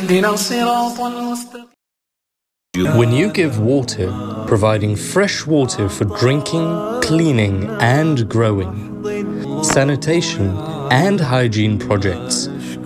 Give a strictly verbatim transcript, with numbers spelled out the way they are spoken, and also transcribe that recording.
اهدنا الصراط المستقيم. When you give water, providing fresh water for drinking, cleaning and growing, sanitation and hygiene projects,